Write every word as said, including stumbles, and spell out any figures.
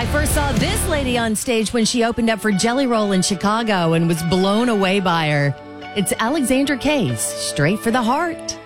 first saw this lady on stage when she opened up for Jelly Roll in Chicago and was blown away by her. It's Alexandra Case, Straight for the Heart.